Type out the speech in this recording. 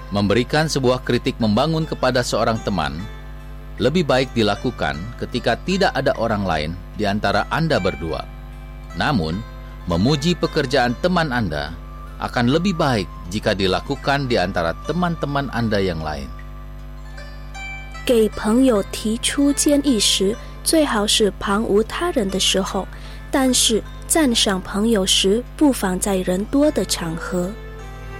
Memberikan sebuah kritik membangun kepada seorang teman lebih baik dilakukan ketika tidak ada orang lain di antara Anda berdua. Namun, memuji pekerjaan teman Anda akan lebih baik jika dilakukan di antara teman-teman Anda yang lain. 给朋友提出建议时，最好是旁无他人的时候，但是赞赏朋友时，不妨在人多的场合。